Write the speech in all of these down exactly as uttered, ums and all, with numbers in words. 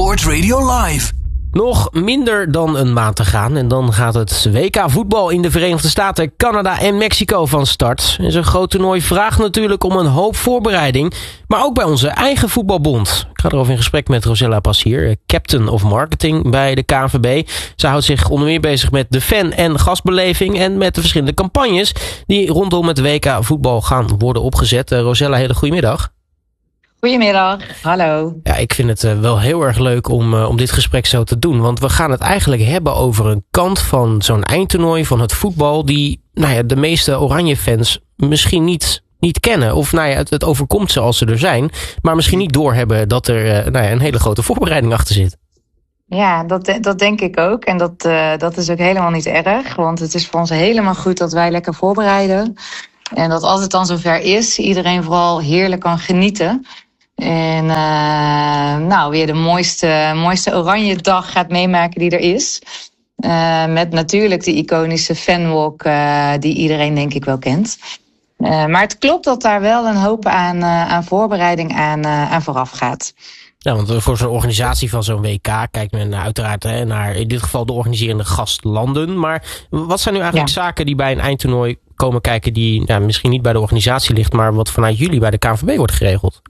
Sport Radio Live. Nog minder dan een maand te gaan en dan gaat het W K voetbal in de Verenigde Staten, Canada en Mexico van start. En zo'n groot toernooi vraagt natuurlijk om een hoop voorbereiding, maar ook bij onze eigen voetbalbond. Ik ga erover in gesprek met Rosella Passier, Captain of Marketing bij de K N V B. Ze houdt zich onder meer bezig met de fan- en gastbeleving en met de verschillende campagnes die rondom het W K voetbal gaan worden opgezet. Uh, Rosella, hele goedemiddag. Goedemiddag, hallo. Ja, ik vind het uh, wel heel erg leuk om, uh, om dit gesprek zo te doen. Want we gaan het eigenlijk hebben over een kant van zo'n eindtoernooi van het voetbal die nou ja, de meeste Oranje-fans misschien niet, niet kennen. Of nou ja, het, het overkomt ze als ze er zijn. Maar misschien niet doorhebben dat er uh, nou ja, een hele grote voorbereiding achter zit. Ja, dat, dat denk ik ook. En dat, uh, dat is ook helemaal niet erg. Want het is voor ons helemaal goed dat wij lekker voorbereiden. En dat als het dan zover is, iedereen vooral heerlijk kan genieten. En uh, nou, weer de mooiste, mooiste oranje dag gaat meemaken die er is. Uh, met natuurlijk de iconische fanwalk uh, die iedereen denk ik wel kent. Uh, maar het klopt dat daar wel een hoop aan, uh, aan voorbereiding aan, uh, aan vooraf gaat. Ja, want voor zo'n organisatie van zo'n W K kijkt men uiteraard hè, naar in dit geval de organiserende gastlanden. Maar wat zijn nu eigenlijk ja. zaken die bij een eindtoernooi komen kijken die ja, misschien niet bij de organisatie ligt, maar wat vanuit jullie bij de K N V B wordt geregeld?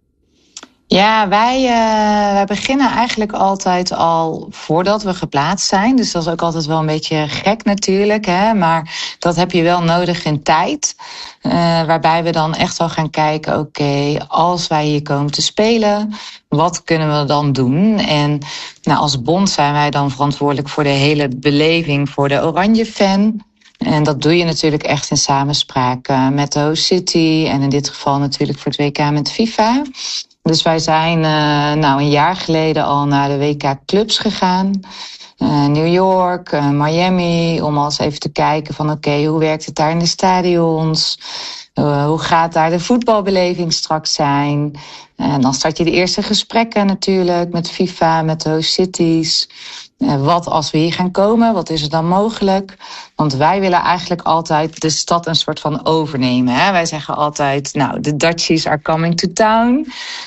Ja, wij, uh, wij beginnen eigenlijk altijd al voordat we geplaatst zijn. Dus dat is ook altijd wel een beetje gek natuurlijk. Hè? Maar dat heb je wel nodig in tijd. Uh, waarbij we dan echt wel gaan kijken, oké, okay, als wij hier komen te spelen, wat kunnen we dan doen? En nou, als bond zijn wij dan verantwoordelijk voor de hele beleving voor de Oranje fan. En dat doe je natuurlijk echt in samenspraak uh, met de host city. En in dit geval natuurlijk voor het W K met FIFA. Dus wij zijn uh, nou een jaar geleden al naar de W K clubs gegaan. Uh, New York, uh, Miami, om al eens even te kijken van oké, okay, hoe werkt het daar in de stadions? Uh, hoe gaat daar de voetbalbeleving straks zijn? En dan start je de eerste gesprekken natuurlijk met FIFA, met de host cities. Uh, wat als we hier gaan komen? Wat is er dan mogelijk? Want wij willen eigenlijk altijd de stad een soort van overnemen. Hè? Wij zeggen altijd, nou, de Dutchies are coming to town.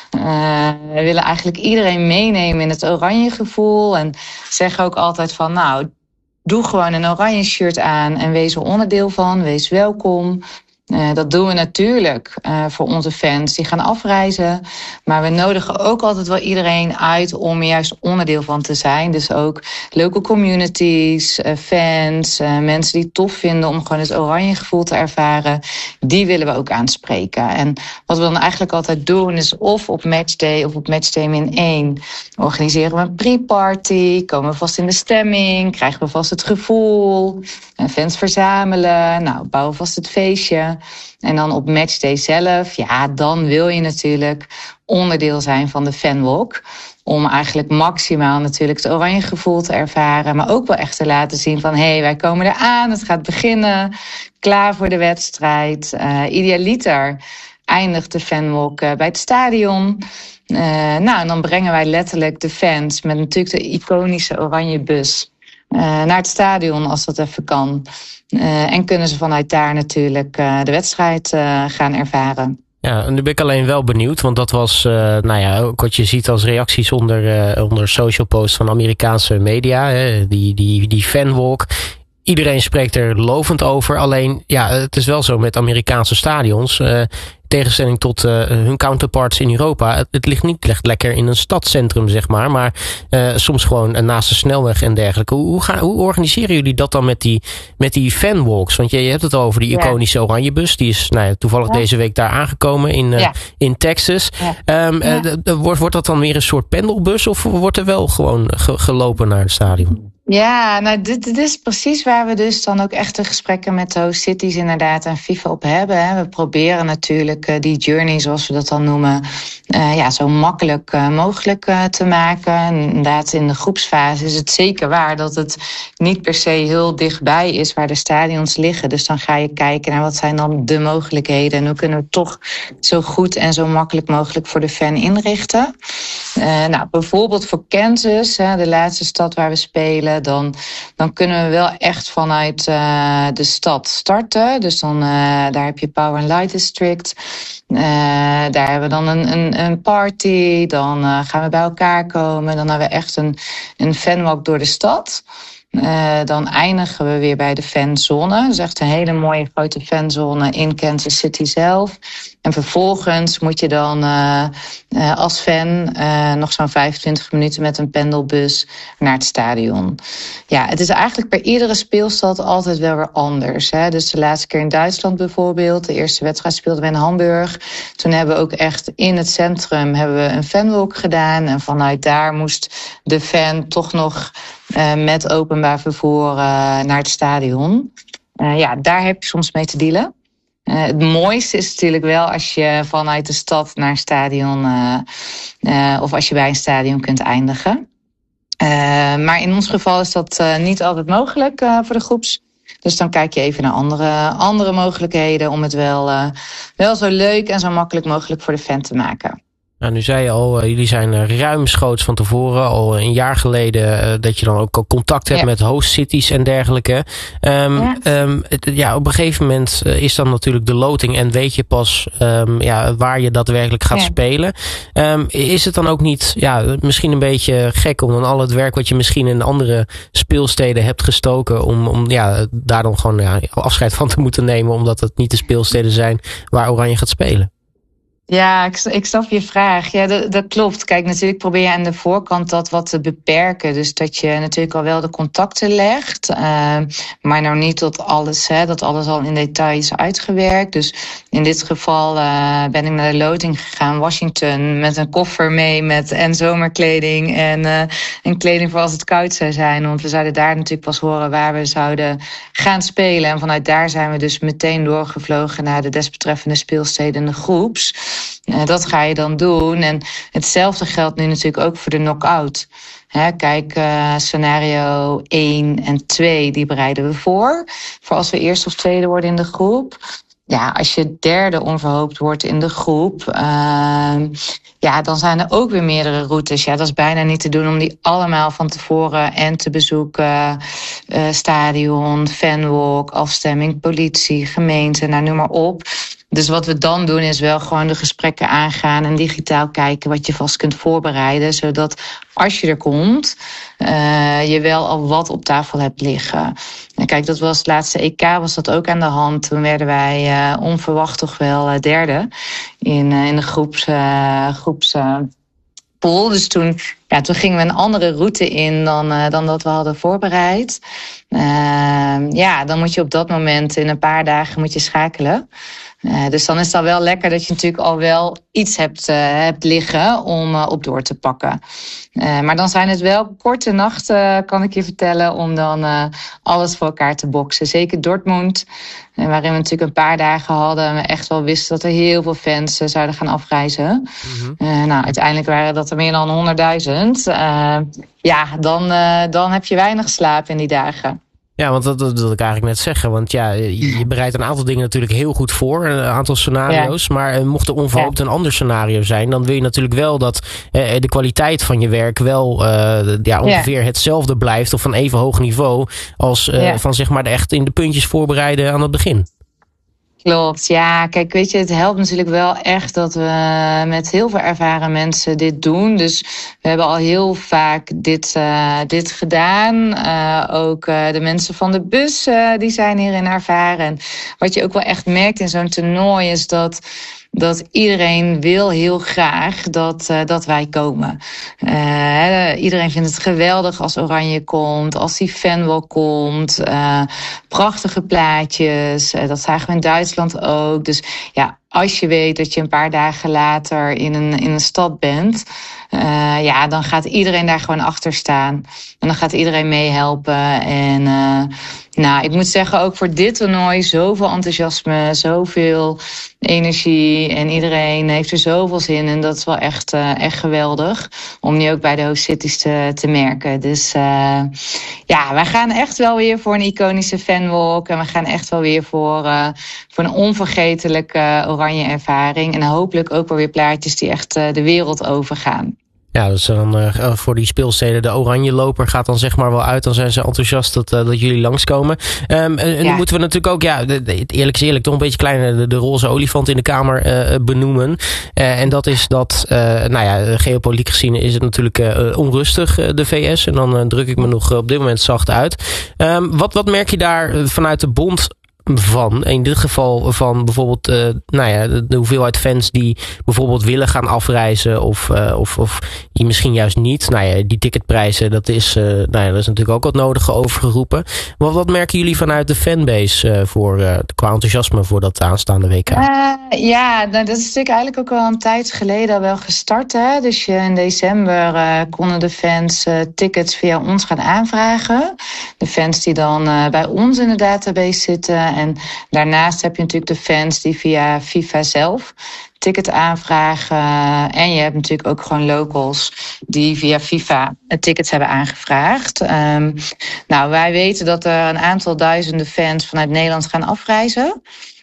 Uh, we willen eigenlijk iedereen meenemen in het oranje gevoel. En zeggen ook altijd van, nou, doe gewoon een oranje shirt aan en wees er onderdeel van. Wees welkom. Uh, dat doen we natuurlijk uh, voor onze fans die gaan afreizen. Maar we nodigen ook altijd wel iedereen uit om er juist onderdeel van te zijn. Dus ook local communities, uh, fans, uh, mensen die het tof vinden om gewoon het oranje gevoel te ervaren. Die willen we ook aanspreken. En wat we dan eigenlijk altijd doen is of op matchday of op matchday min één organiseren we een pre-party. Komen we vast in de stemming, krijgen we vast het gevoel. Uh, fans verzamelen, nou bouwen we vast het feestje. En dan op matchday zelf, ja, dan wil je natuurlijk onderdeel zijn van de fanwalk. Om eigenlijk maximaal natuurlijk het oranje gevoel te ervaren. Maar ook wel echt te laten zien van, hé, hey, wij komen eraan, het gaat beginnen. Klaar voor de wedstrijd. Uh, idealiter eindigt de fanwalk uh, bij het stadion. Uh, nou, en dan brengen wij letterlijk de fans met natuurlijk de iconische oranje bus Uh, naar het stadion als dat even kan. Uh, en kunnen ze vanuit daar natuurlijk uh, de wedstrijd uh, gaan ervaren. Ja, en nu ben ik alleen wel benieuwd, want dat was, uh, nou ja, ook wat je ziet als reacties onder, uh, onder social posts van Amerikaanse media, hè, die, die, die fanwalk. Iedereen spreekt er lovend over, alleen ja, het is wel zo met Amerikaanse stadions. Uh, tegenstelling tot uh, hun counterparts in Europa. Het, het ligt niet echt lekker in een stadscentrum, zeg maar. Maar uh, soms gewoon naast de snelweg en dergelijke. Hoe, hoe, gaan, hoe organiseren jullie dat dan met die, met die fanwalks? Want je, je hebt het over die iconische Oranjebus. Die is nou ja, toevallig ja. deze week daar aangekomen in, uh, ja. in Texas. Ja. Um, ja. Uh, d- d- wordt, wordt dat dan weer een soort pendelbus? Of wordt er wel gewoon ge- gelopen naar het stadion? Ja, nou dit, dit is precies waar we dus dan ook echt de gesprekken met de host cities inderdaad en FIFA op hebben. Hè. We proberen natuurlijk uh, die journey, zoals we dat dan noemen, uh, ja, zo makkelijk uh, mogelijk uh, te maken. En inderdaad, in de groepsfase is het zeker waar dat het niet per se heel dichtbij is waar de stadions liggen. Dus dan ga je kijken naar wat zijn dan de mogelijkheden en hoe kunnen we het toch zo goed en zo makkelijk mogelijk voor de fan inrichten. Uh, nou, bijvoorbeeld voor Kansas, hè, de laatste stad waar we spelen, dan, dan kunnen we wel echt vanuit uh, de stad starten. Dus dan, uh, daar heb je Power and Light District. Uh, daar hebben we dan een, een, een party, dan uh, gaan we bij elkaar komen. Dan hebben we echt een, een fanwalk door de stad. Uh, dan eindigen we weer bij de fanzone. Dus echt een hele mooie grote fanzone in Kansas City zelf. En vervolgens moet je dan uh, uh, als fan uh, nog zo'n vijfentwintig minuten met een pendelbus naar het stadion. Ja, het is eigenlijk per iedere speelstad altijd wel weer anders. Hè? Dus de laatste keer in Duitsland bijvoorbeeld, de eerste wedstrijd speelden we in Hamburg. Toen hebben we ook echt in het centrum hebben we een fanwalk gedaan. En vanuit daar moest de fan toch nog uh, met openbaar vervoer uh, naar het stadion. Uh, ja, daar heb je soms mee te dealen. Uh, het mooiste is natuurlijk wel als je vanuit de stad naar een stadion uh, uh, of als je bij een stadion kunt eindigen. Uh, maar in ons geval is dat uh, niet altijd mogelijk uh, voor de groeps. Dus dan kijk je even naar andere, andere mogelijkheden om het wel, uh, wel zo leuk en zo makkelijk mogelijk voor de fan te maken. Nou, nu zei je al, uh, jullie zijn uh, ruimschoots van tevoren, al een jaar geleden, uh, dat je dan ook al contact hebt ja. met host cities en dergelijke. Um, ja. Um, het, ja, op een gegeven moment uh, is dan natuurlijk de loting en weet je pas um, ja, waar je daadwerkelijk gaat ja. spelen. Um, is het dan ook niet ja, misschien een beetje gek om dan al het werk wat je misschien in andere speelsteden hebt gestoken, om, om ja, daar dan gewoon ja, afscheid van te moeten nemen, omdat het niet de speelsteden zijn waar Oranje gaat spelen? Ja, ik, ik snap je vraag. Ja, dat, dat klopt. Kijk, natuurlijk probeer je aan de voorkant dat wat te beperken. Dus dat je natuurlijk al wel de contacten legt. Uh, maar nou niet tot alles, hè, dat alles al in detail is uitgewerkt. Dus in dit geval uh, ben ik naar de loting gegaan, Washington, met een koffer mee met en zomerkleding en, uh, en kleding voor als het koud zou zijn. Want we zouden daar natuurlijk pas horen waar we zouden gaan spelen. En vanuit daar zijn we dus meteen doorgevlogen naar de desbetreffende speelsteden en de groeps. Uh, dat ga je dan doen. En hetzelfde geldt nu natuurlijk ook voor de knock-out. Hè, kijk, uh, scenario één en twee, die bereiden we voor. Voor als we eerste of tweede worden in de groep. Ja, als je derde onverhoopt wordt in de groep, uh, ja, dan zijn er ook weer meerdere routes. Ja, dat is bijna niet te doen om die allemaal van tevoren en te bezoeken. Uh, stadion, fanwalk, afstemming, politie, gemeente, nou noem maar op. Dus wat we dan doen is wel gewoon de gesprekken aangaan en digitaal kijken wat je vast kunt voorbereiden. Zodat als je er komt, uh, je wel al wat op tafel hebt liggen. En kijk, dat was het laatste E K, was dat ook aan de hand. Toen werden wij uh, onverwacht toch wel uh, derde in, uh, in de groeps, uh, groeps uh, pool. Dus toen, ja, toen gingen we een andere route in dan, uh, dan dat we hadden voorbereid. Uh, ja, dan moet je op dat moment in een paar dagen moet je schakelen. Uh, dus dan is het al wel lekker dat je natuurlijk al wel iets hebt, uh, hebt liggen om uh, op door te pakken. Uh, maar dan zijn het wel korte nachten, kan ik je vertellen, om dan uh, alles voor elkaar te boksen. Zeker Dortmund, uh, waarin we natuurlijk een paar dagen hadden en we echt wel wisten dat er heel veel fans uh, zouden gaan afreizen. Mm-hmm. Uh, nou, uiteindelijk waren dat er meer dan honderdduizend. Uh, ja, dan, uh, dan heb je weinig slaap in die dagen. Ja, want dat, dat wil ik eigenlijk net zeggen. Want ja, je, je bereidt een aantal dingen natuurlijk heel goed voor. Een aantal scenario's. Ja. Maar uh, mocht er onverhoopt ja. een ander scenario zijn, dan wil je natuurlijk wel dat uh, de kwaliteit van je werk wel uh, ja, ongeveer ja. hetzelfde blijft. Of van even hoog niveau als uh, ja. van zeg maar de echt in de puntjes voorbereiden aan het begin. Klopt, ja. Kijk, weet je, het helpt natuurlijk wel echt dat we met heel veel ervaren mensen dit doen. Dus we hebben al heel vaak dit, uh, dit gedaan. Uh, ook uh, de mensen van de bus, uh, die zijn hierin ervaren. En wat je ook wel echt merkt in zo'n toernooi is dat dat iedereen wil heel graag dat, uh, dat wij komen. Uh, iedereen vindt het geweldig als Oranje komt, als die fanwalk komt. Uh, prachtige plaatjes, uh, dat zagen we in Duitsland ook. Dus ja, als je weet dat je een paar dagen later in een, in een stad bent, uh, ja, dan gaat iedereen daar gewoon achter staan. En dan gaat iedereen meehelpen. En uh, nou, ik moet zeggen, ook voor dit toernooi zoveel enthousiasme, zoveel energie. En iedereen heeft er zoveel zin in. Dat is wel echt, uh, echt geweldig om nu ook bij de host cities te, te merken. Dus uh, ja, wij gaan echt wel weer voor een iconische fanwalk. En we gaan echt wel weer voor, uh, voor een onvergetelijke oranje ervaring. En hopelijk ook wel weer plaatjes die echt uh, de wereld overgaan. Ja, dus dan uh, voor die speelsteden, de oranje loper gaat dan zeg maar wel uit. Dan zijn ze enthousiast dat, uh, dat jullie langskomen. Um, en ja. Nu moeten we natuurlijk ook, ja, de, de, eerlijk is eerlijk, toch een beetje klein de, de roze olifant in de kamer uh, benoemen. Uh, en dat is dat, uh, nou ja, geopolitiek gezien is het natuurlijk uh, onrustig, uh, de V S. En dan uh, druk ik me nog op dit moment zacht uit. Um, wat, wat merk je daar vanuit de bond van? In dit geval van bijvoorbeeld uh, nou ja, de, de hoeveelheid fans die bijvoorbeeld willen gaan afreizen of, uh, of, of die misschien juist niet. Nou ja, die ticketprijzen, dat is, uh, nou ja, dat is natuurlijk ook wat nodige overgeroepen. Wat, wat merken jullie vanuit de fanbase uh, voor, uh, qua enthousiasme voor dat aanstaande W K? Uh, ja, nou, dat is natuurlijk eigenlijk ook al een tijd geleden al wel gestart. Hè? Dus je, in december uh, konden de fans uh, tickets via ons gaan aanvragen. De fans die dan uh, bij ons in de database zitten. En daarnaast heb je natuurlijk de fans die via FIFA zelf ticket aanvragen. En je hebt natuurlijk ook gewoon locals die via FIFA tickets hebben aangevraagd. Um, nou, wij weten dat er een aantal duizenden fans vanuit Nederland gaan afreizen.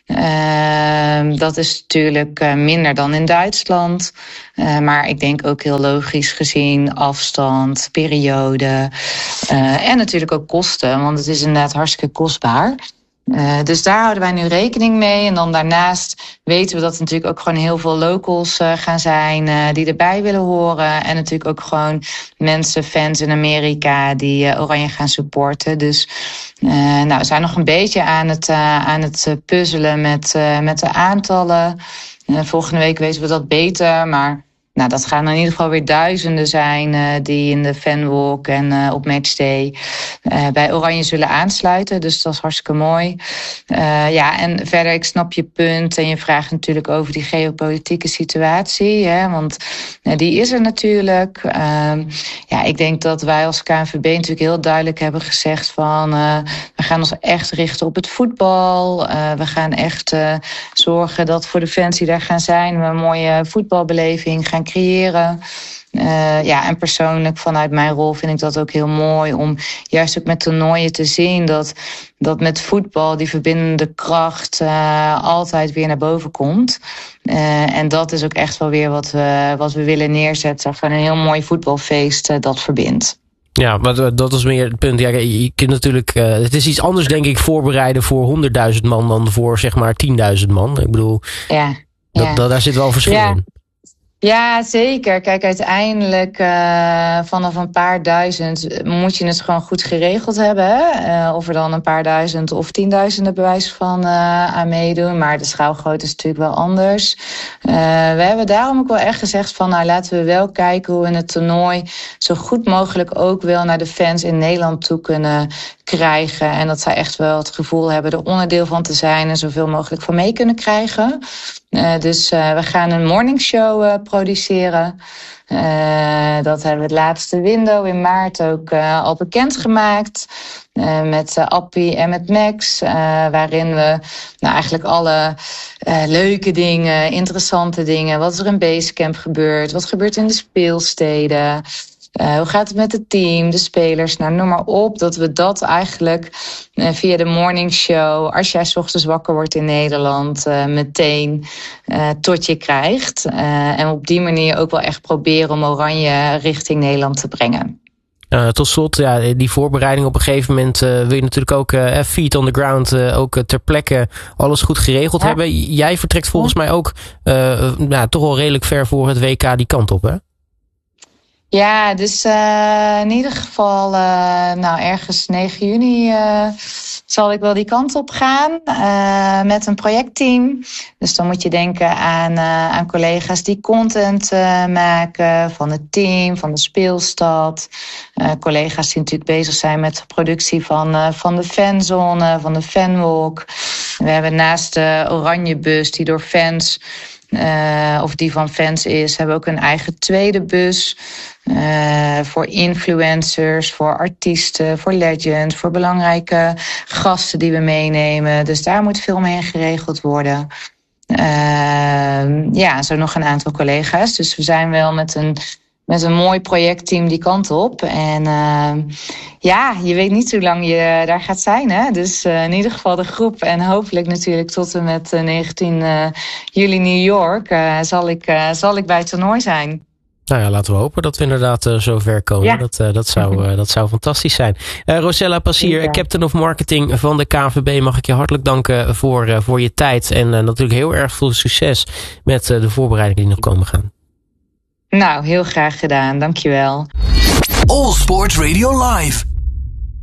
Uh, dat is natuurlijk uh, minder dan in Duitsland. Uh, maar ik denk ook heel logisch gezien afstand, periode uh, en natuurlijk ook kosten. Want het is inderdaad hartstikke kostbaar. Uh, dus daar houden wij nu rekening mee. En dan daarnaast weten we dat er natuurlijk ook gewoon heel veel locals uh, gaan zijn uh, die erbij willen horen. En natuurlijk ook gewoon mensen, fans in Amerika die uh, Oranje gaan supporten. Dus uh, nou, we zijn nog een beetje aan het, uh, aan het puzzelen met, uh, met de aantallen. Uh, volgende week weten we dat beter, maar nou, dat gaan in ieder geval weer duizenden zijn uh, die in de fanwalk en uh, op matchday uh, bij Oranje zullen aansluiten. Dus dat is hartstikke mooi. Uh, ja, en verder, ik snap je punt en je vraagt natuurlijk over die geopolitieke situatie. Hè, want uh, die is er natuurlijk. Uh, ja, ik denk dat wij als K N V B natuurlijk heel duidelijk hebben gezegd van Uh, we gaan ons echt richten op het voetbal. Uh, we gaan echt uh, zorgen dat voor de fans die daar gaan zijn we een mooie voetbalbeleving gaan creëren. Uh, ja, en persoonlijk vanuit mijn rol vind ik dat ook heel mooi om juist ook met toernooien te zien dat, dat met voetbal die verbindende kracht uh, altijd weer naar boven komt. Uh, en dat is ook echt wel weer wat we, wat we willen neerzetten van een heel mooi voetbalfeest uh, dat verbindt. Ja, maar dat is meer het punt. Ja, je kunt natuurlijk, uh, het is iets anders denk ik voorbereiden voor honderdduizend man dan voor zeg maar tienduizend man. Ik bedoel, ja, dat, ja. Dat, daar zit wel verschil ja. in. Ja, zeker. Kijk, uiteindelijk uh, vanaf een paar duizend moet je het gewoon goed geregeld hebben. Hè? Uh, of er dan een paar duizend of tienduizenden bewijs van uh, aan meedoen. Maar de schaalgrootte is natuurlijk wel anders. Uh, we hebben daarom ook wel echt gezegd van nou laten we wel kijken hoe we het toernooi zo goed mogelijk ook wel naar de fans in Nederland toe kunnen krijgen. En dat zij echt wel het gevoel hebben er onderdeel van te zijn en zoveel mogelijk van mee kunnen krijgen. Uh, dus uh, we gaan een morningshow uh, produceren. Uh, dat hebben we het laatste window in maart ook uh, al bekendgemaakt. Uh, met uh, Appie en met Max. Uh, waarin we nou, eigenlijk alle uh, leuke dingen, interessante dingen. Wat is er in Basecamp gebeurt? Wat gebeurt in de speelsteden? Uh, hoe gaat het met het team, de spelers, nou noem maar op. Dat we dat eigenlijk uh, via de morning show, als jij 's ochtends wakker wordt in Nederland, uh, meteen uh, tot je krijgt. Uh, en op die manier ook wel echt proberen om Oranje richting Nederland te brengen. Uh, tot slot, ja, die voorbereiding op een gegeven moment uh, wil je natuurlijk ook uh, feet on the ground, uh, ook uh, ter plekke alles goed geregeld ja. hebben. Jij vertrekt volgens mij ook uh, nou, toch wel redelijk ver voor het W K die kant op, hè? Ja, dus uh, in ieder geval uh, nou ergens negen juni uh, zal ik wel die kant op gaan uh, met een projectteam. Dus dan moet je denken aan, uh, aan collega's die content uh, maken van het team, van de speelstad. Uh, collega's die natuurlijk bezig zijn met de productie van, uh, van de fanzone, van de fanwalk. We hebben naast de Oranjebus die door fans Uh, of die van fans is, hebben we ook een eigen tweede bus. Uh, voor influencers, voor artiesten, voor legends, voor belangrijke gasten die we meenemen. Dus daar moet veel mee geregeld worden. Uh, ja, zo nog een aantal collega's. Dus we zijn wel met een, met een mooi projectteam die kant op. En uh, ja, je weet niet hoe lang je daar gaat zijn. Hè? Dus uh, in ieder geval de groep. En hopelijk natuurlijk tot en met uh, negentien juli New York uh, zal, ik, uh, zal ik bij het toernooi zijn. Nou ja, laten we hopen dat we inderdaad uh, zover komen. Ja. Dat, uh, dat, zou, uh, dat zou fantastisch zijn. Uh, Rosella Passier, ja. Captain of Marketing van de K N V B. Mag ik je hartelijk danken voor, uh, voor je tijd. En uh, natuurlijk heel erg veel succes met uh, de voorbereidingen die nog komen gaan. Nou, heel graag gedaan. Dankjewel. All Sports Radio Live.